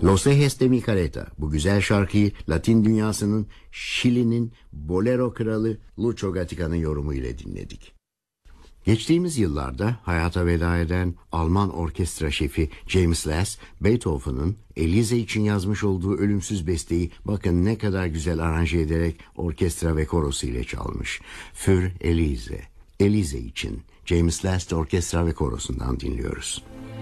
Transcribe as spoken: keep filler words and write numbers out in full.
Los Ejes de mi Careta, bu güzel şarkıyı Latin dünyasının Şili'nin bolero kralı Lucho Gatica'nın yorumu ile dinledik. Geçtiğimiz yıllarda hayata veda eden Alman orkestra şefi James Last, Beethoven'ın Elise için yazmış olduğu ölümsüz besteyi bakın ne kadar güzel aranje ederek orkestra ve korosu ile çalmış. Für Elise, Elise için James Last orkestra ve korosundan dinliyoruz.